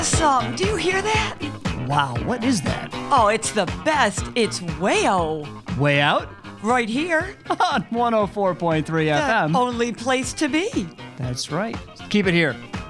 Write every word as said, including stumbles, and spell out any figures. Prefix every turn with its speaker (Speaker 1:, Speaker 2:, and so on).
Speaker 1: Song, do you hear that?
Speaker 2: Wow, what is that?
Speaker 1: Oh, it's the best. It's Wayo.
Speaker 2: Way Out?
Speaker 1: Right here.
Speaker 2: On one oh four point three F M.
Speaker 1: The only place to be.
Speaker 2: That's right. Keep it here.